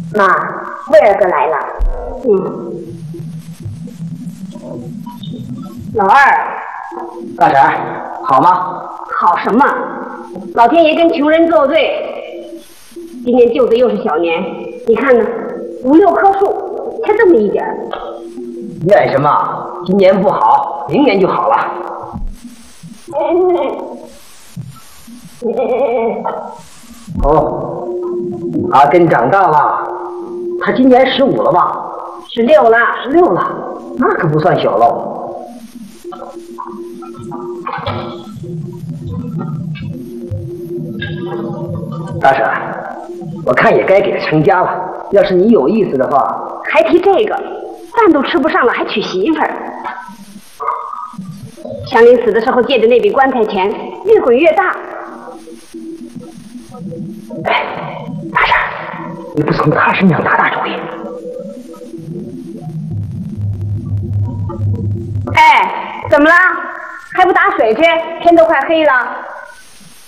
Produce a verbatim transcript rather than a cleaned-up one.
妈，威尔哥来了。嗯。老二。 大婶，好吗？ 好什么？老天爷跟穷人作对。今年舅子又是小年，你看呢？五六棵树，才这么一点儿。 怨什么？今年不好，明年就好了。哦，阿根长大了，他今年十五了吧？ 十六了， 十六了，那可不算小喽。大婶，我看也该给他成家了。要是你有意思的话， 还提这个，饭都吃不上了，还娶媳妇儿。祥林死的时候借的那笔棺材钱，越滚越大。 哎，大婶，你不从他身上打打主意？ 哎，怎么了？还不打水去？天都快黑了。